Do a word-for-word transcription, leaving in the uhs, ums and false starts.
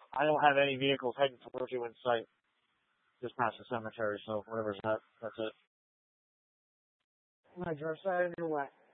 I don't have any vehicles heading towards you in sight. Just past the cemetery, so whatever's that, that's it. My drive side and your what?